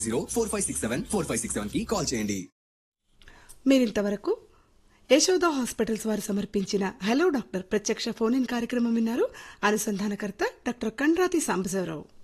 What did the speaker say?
4567 కి కాల్ చేయండి. మీరింతవరకు యశోద హాస్పిటల్స్ వారు సమర్పించిన హలో డాక్టర్ ప్రత్యక్ష ఫోన్ ఇన్ కార్యక్రమం విన్నారు. అనుసంధానకర్త డాక్టర్ కండ్రాతి సాంబశివరావు.